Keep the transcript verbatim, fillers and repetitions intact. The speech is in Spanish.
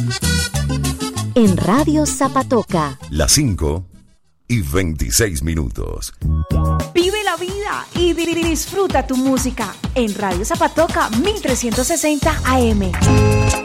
En Radio Zapatoca. Las cinco y veintiséis minutos. Vive la vida y disfruta tu música en Radio Zapatoca mil trescientos sesenta A M.